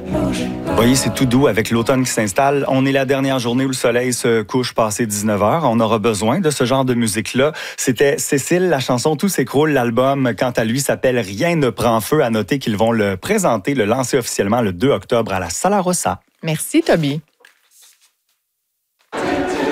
Vous voyez, c'est tout doux avec l'automne qui s'installe. On est la dernière journée où le soleil se couche passé 19h. On aura besoin de ce genre de musique-là. C'était Cécile, la chanson Tout s'écroule. L'album, quant à lui, s'appelle Rien ne prend feu. À noter qu'ils vont le présenter, le lancer officiellement le 2 octobre à la Sala Rossa. Merci, Toby.